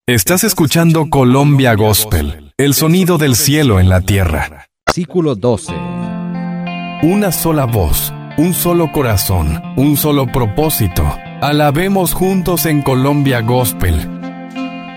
Estás escuchando Colombia Gospel, el sonido del cielo en la tierra. Versículo 12. Una sola voz, un solo corazón, un solo propósito. Alabemos juntos en Colombia Gospel.